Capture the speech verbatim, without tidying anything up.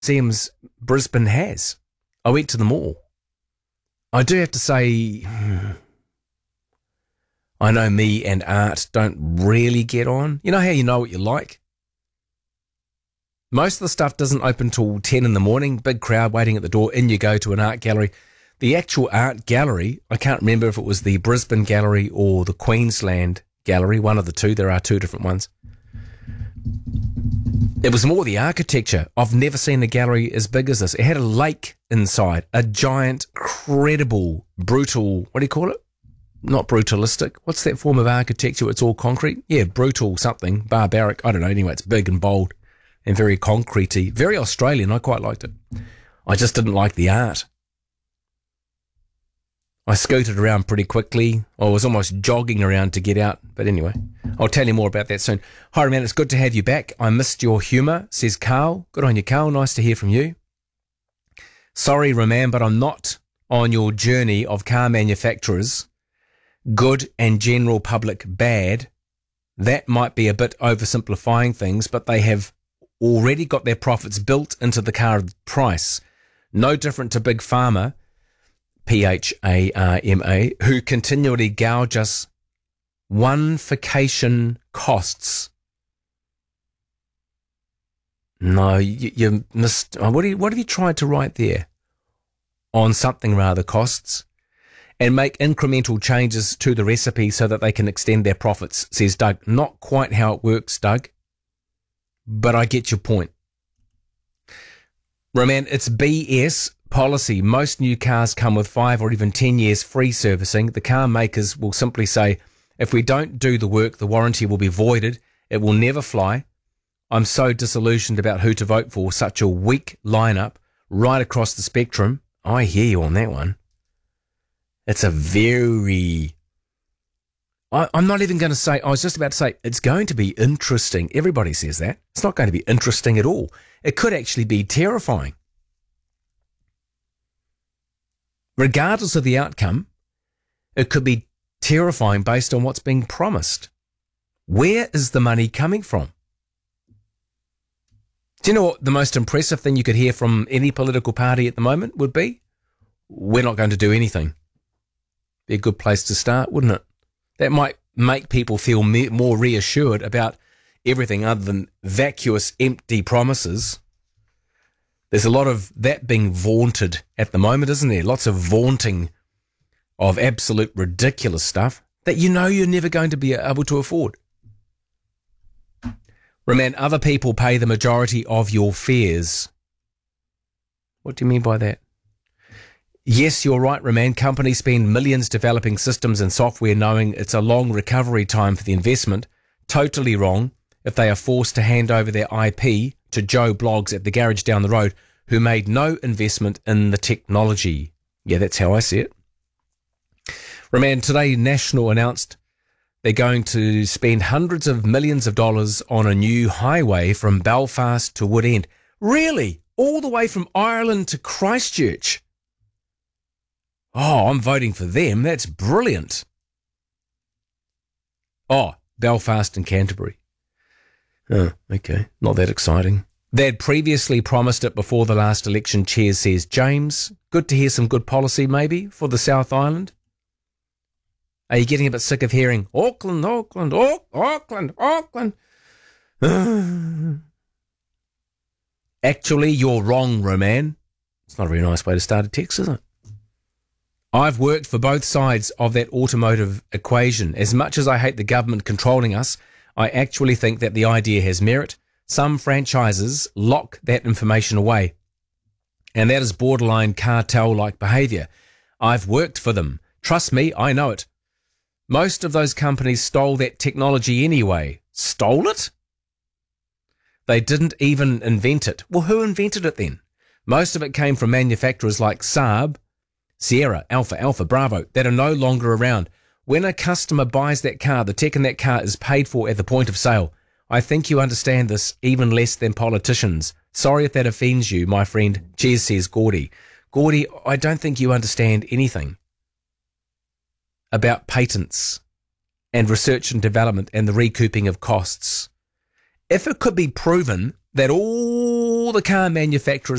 museums Brisbane has. I went to them all. I do have to say, I know me and art don't really get on. You know how you know what you like? Most of the stuff doesn't open till ten in the morning, big crowd waiting at the door, in you go to an art gallery. The actual art gallery, I can't remember if it was the Brisbane Gallery or the Queensland Gallery, one of the two, there are two different ones. It was more the architecture. I've never seen a gallery as big as this. It had a lake inside, a giant, credible, brutal, what do you call it? Not brutalistic. What's that form of architecture? It's all concrete. Yeah, brutal something, barbaric. I don't know. Anyway, it's big and bold and very concretey. Very Australian. I quite liked it. I just didn't like the art. I scooted around pretty quickly. I was almost jogging around to get out. But anyway, I'll tell you more about that soon. Hi, man, it's good to have you back. I missed your humour, says Carl. Good on you, Carl. Nice to hear from you. Sorry, Roman, but I'm not on your journey of car manufacturers, good and general public bad. That might be a bit oversimplifying things, but they have already got their profits built into the car price. No different to Big Pharma, P H A R M A, who continually gouge us one-fication costs. No, you, you missed. What, do you, what have you tried to write there? On something rather costs. And make incremental changes to the recipe so that they can extend their profits, says Doug. Not quite how it works, Doug, but I get your point. Roman, it's B S policy. Most new cars come with five or even ten years free servicing. The car makers will simply say, if we don't do the work, the warranty will be voided. It will never fly. I'm so disillusioned about who to vote for. Such a weak lineup right across the spectrum. I hear you on that one. It's a very... I, I'm not even going to say... I was just about to say, it's going to be interesting. Everybody says that. It's not going to be interesting at all. It could actually be terrifying. Regardless of the outcome, it could be terrifying based on what's being promised. Where is the money coming from? Do you know what the most impressive thing you could hear from any political party at the moment would be? We're not going to do anything. Be a good place to start, wouldn't it? That might make people feel me- more reassured about everything other than vacuous, empty promises. There's a lot of that being vaunted at the moment, isn't there? Lots of vaunting of absolute ridiculous stuff that you know you're never going to be able to afford. Roman, other people pay the majority of your fares. What do you mean by that? Yes, you're right, Roman. Companies spend millions developing systems and software knowing it's a long recovery time for the investment. Totally wrong if they are forced to hand over their I P to Joe Bloggs at the garage down the road who made no investment in the technology. Yeah, that's how I see it. Roman, today National announced they're going to spend hundreds of millions of dollars on a new highway from Belfast to Woodend. Really? All the way from Ireland to Christchurch? Oh, I'm voting for them. That's brilliant. Oh, Belfast and Canterbury. Oh, okay. Not that exciting. They'd previously promised it before the last election, Cheers, says James. Good to hear some good policy, maybe, for the South Island. Are you getting a bit sick of hearing, Auckland, Auckland, oh, Auckland, Auckland? Actually, you're wrong, Roman. It's not a very nice way to start a text, is it? I've worked for both sides of that automotive equation. As much as I hate the government controlling us, I actually think that the idea has merit. Some franchises lock that information away, and that is borderline cartel-like behaviour. I've worked for them. Trust me, I know it. Most of those companies stole that technology anyway. Stole it? They didn't even invent it. Well, who invented it then? Most of it came from manufacturers like Saab, Sierra, Alpha, Alpha, Bravo, that are no longer around. When a customer buys that car, the tech in that car is paid for at the point of sale. I think you understand this even less than politicians. Sorry if that offends you, my friend. Cheers, says Gordy. Gordy, I don't think you understand anything about patents and research and development and the recouping of costs. If it could be proven that all the car manufacturers